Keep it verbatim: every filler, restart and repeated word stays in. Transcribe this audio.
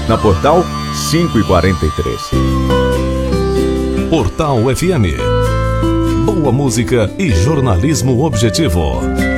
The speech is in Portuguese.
na Portal cinco e quarenta e três. Portal F M. Boa música e jornalismo objetivo.